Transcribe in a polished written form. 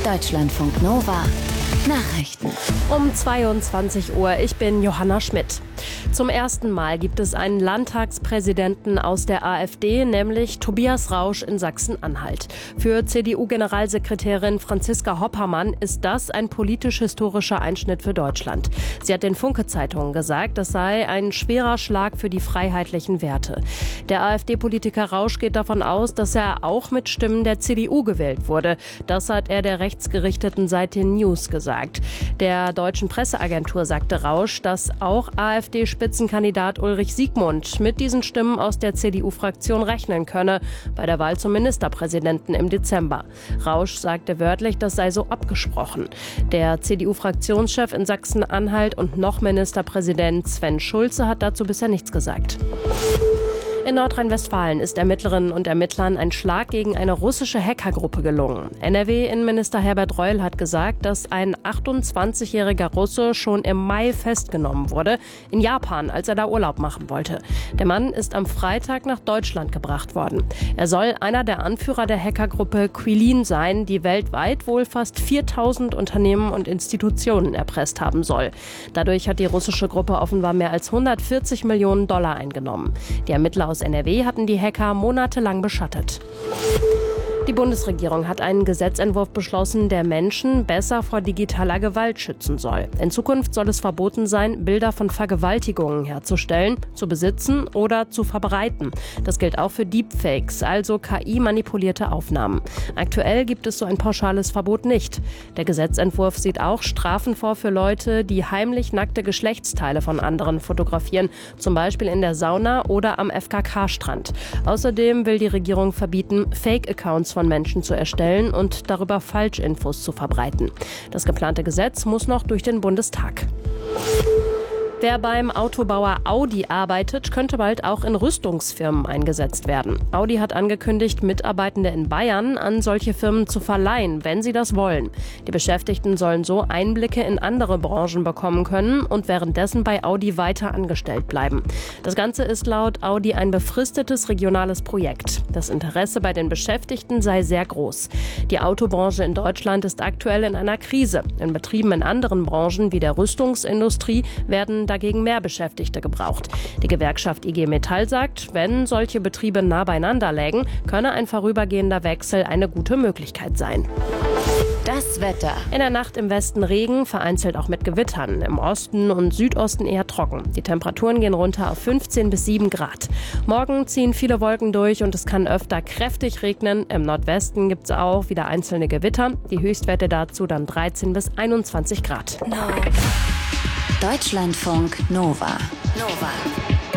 Deutschlandfunk Nova. Nachrichten. Um 22 Uhr, ich bin Johanna Schmidt. Zum ersten Mal gibt es einen Landtagspräsidenten aus der AfD, nämlich Tobias Rausch in Sachsen-Anhalt. Für CDU-Generalsekretärin Franziska Hoppermann ist das ein politisch-historischer Einschnitt für Deutschland. Sie hat den Funke-Zeitungen gesagt, das sei ein schwerer Schlag für die freiheitlichen Werte. Der AfD-Politiker Rausch geht davon aus, dass er auch mit Stimmen der CDU gewählt wurde. Das hat er der rechtsgerichteten Seite News gesagt. Der deutschen Presseagentur sagte Rausch, dass auch AfD-Spitzenkandidat Ulrich Siegmund mit diesen Stimmen aus der CDU-Fraktion rechnen könne, bei der Wahl zum Ministerpräsidenten im Dezember. Rausch sagte wörtlich, das sei so abgesprochen. Der CDU-Fraktionschef in Sachsen-Anhalt und noch Ministerpräsident Sven Schulze hat dazu bisher nichts gesagt. In Nordrhein-Westfalen ist Ermittlerinnen und Ermittlern ein Schlag gegen eine russische Hackergruppe gelungen. NRW-Innenminister Herbert Reul hat gesagt, dass ein 28-jähriger Russe schon im Mai festgenommen wurde, in Japan, als er da Urlaub machen wollte. Der Mann ist am Freitag nach Deutschland gebracht worden. Er soll einer der Anführer der Hackergruppe Quilin sein, die weltweit wohl fast 4000 Unternehmen und Institutionen erpresst haben soll. Dadurch hat die russische Gruppe offenbar mehr als 140 Millionen Dollar eingenommen. Die Ermittler aus NRW hatten die Hacker monatelang beschattet. Die Bundesregierung hat einen Gesetzentwurf beschlossen, der Menschen besser vor digitaler Gewalt schützen soll. In Zukunft soll es verboten sein, Bilder von Vergewaltigungen herzustellen, zu besitzen oder zu verbreiten. Das gilt auch für Deepfakes, also KI-manipulierte Aufnahmen. Aktuell gibt es so ein pauschales Verbot nicht. Der Gesetzentwurf sieht auch Strafen vor für Leute, die heimlich nackte Geschlechtsteile von anderen fotografieren, zum Beispiel in der Sauna oder am FKK-Strand. Außerdem will die Regierung verbieten, Fake-Accounts von Menschen zu erstellen und darüber Falschinfos zu verbreiten. Das geplante Gesetz muss noch durch den Bundestag. Wer beim Autobauer Audi arbeitet, könnte bald auch in Rüstungsfirmen eingesetzt werden. Audi hat angekündigt, Mitarbeitende in Bayern an solche Firmen zu verleihen, wenn sie das wollen. Die Beschäftigten sollen so Einblicke in andere Branchen bekommen können und währenddessen bei Audi weiter angestellt bleiben. Das Ganze ist laut Audi ein befristetes regionales Projekt. Das Interesse bei den Beschäftigten sei sehr groß. Die Autobranche in Deutschland ist aktuell in einer Krise. In Betrieben in anderen Branchen wie der Rüstungsindustrie werden dagegen mehr Beschäftigte gebraucht. Die Gewerkschaft IG Metall sagt, wenn solche Betriebe nah beieinander lägen, könne ein vorübergehender Wechsel eine gute Möglichkeit sein. Das Wetter. In der Nacht im Westen Regen, vereinzelt auch mit Gewittern. Im Osten und Südosten eher trocken. Die Temperaturen gehen runter auf 15 bis 7 Grad. Morgen ziehen viele Wolken durch und es kann öfter kräftig regnen. Im Nordwesten gibt es auch wieder einzelne Gewitter. Die Höchstwerte dazu dann 13 bis 21 Grad. Deutschlandfunk Nova.